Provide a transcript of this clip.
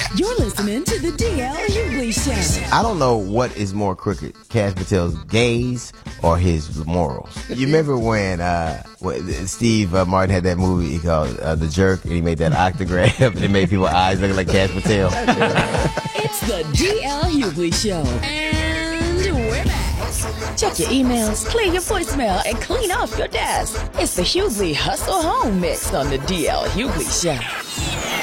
You're listening to the DL Hughley Show. I don't know what is more crooked, Cash Patel's gaze or his morals. You remember when Steve Martin had that movie called The Jerk, and he made that octograph, and it made people's eyes look like Cash Patel? It's the DL Hughley Show. And we're back. Check your emails, clear your voicemail, and clean off your desk. It's the Hughley Hustle Home Mix on the DL Hughley Show.